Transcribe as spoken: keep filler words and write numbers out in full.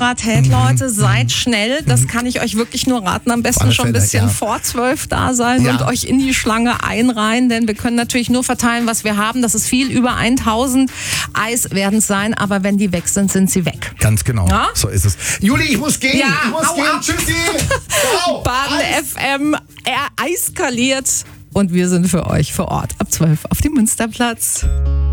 Vorrat hält, Leute. Seid schnell. Das kann ich euch wirklich nur raten. Am besten schon ein bisschen ja. vor zwölf da sein Ja. und euch in die Schlange einreihen, denn wir können natürlich nur verteilen, was wir haben. Das ist viel, über tausend Eis werden es sein, aber wenn die weg sind, sind sie weg. Ganz genau, Ja? so ist es. Juli, ich muss gehen, Ja, ich muss hau gehen. ab. Tschüssi. Ciao. Baden Eis. F M, er eiskaliert und wir sind für euch vor Ort ab zwölf auf dem Münsterplatz.